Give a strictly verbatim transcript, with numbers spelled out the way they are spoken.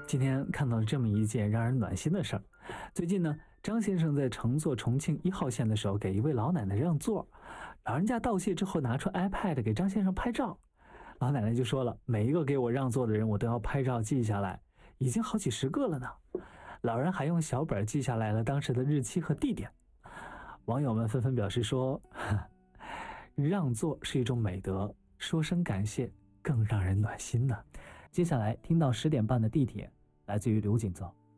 今天看到了这么一件让人暖心的事儿。最近呢，张先生在乘坐重庆一号线的时候，给一位老奶奶让座，老人家道谢之后拿出 iPad 给张先生拍照。老奶奶就说了，每一个给我让座的人我都要拍照记下来，已经好几十个了呢。老人还用小本记下来了当时的日期和地点。网友们纷纷表示说，让座是一种美德，说声感谢更让人暖心呢。接下来听到十点半的地铁，来自于刘锦泽。